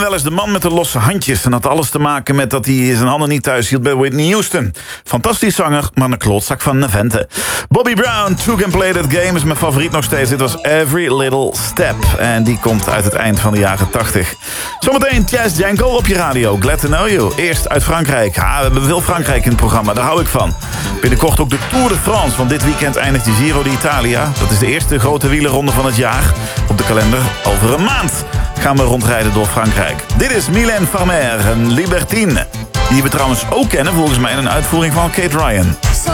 wel eens de man met de losse handjes. En had alles te maken met dat hij zijn handen niet thuis hield bij Whitney Houston. Fantastisch zanger, maar een klootzak van een vente. Bobby Brown, Took and Play That Game, is mijn favoriet nog steeds. Dit was Every Little Step. En die komt uit het eind van de jaren 80. Zometeen Jazz Jankel op je radio. Glad to know you. Eerst uit Frankrijk. We hebben veel Frankrijk in het programma, daar hou ik van. Binnenkort ook de Tour de France. Want dit weekend eindigt de Giro d'Italia. Dat is de eerste grote wielerronde van het jaar. Op de kalender over een maand gaan we rondrijden door Frankrijk. Dit is Mylène Farmer en Libertine. Die we trouwens ook kennen volgens mij in een uitvoering van Kate Ryan. So